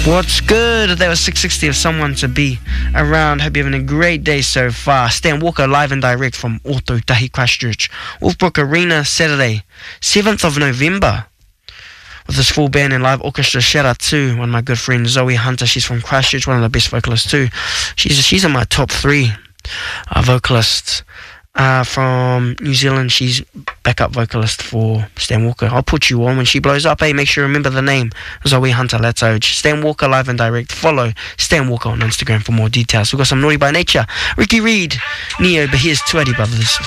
What's good? That was 660 of Someone to Be Around. Hope you're having a great day so far. Stan Walker live and direct from Ōtautahi, Christchurch. Wolfbrook Arena, Saturday, 7th of November. With this full band and live orchestra. Shout out to one of my good friends, Zoe Hunter. She's from Christchurch, one of the best vocalists too. She's in my top 3 vocalists. From New Zealand, she's backup vocalist for Stan Walker. I'll put you on when she blows up. Hey, make sure you remember the name, Zoe Hunter. Let's urge Stan Walker live and direct. Follow Stan Walker on Instagram for more details. We've got some Naughty by Nature, Ricky Reed, Neo, but here's Tuadi Brothers.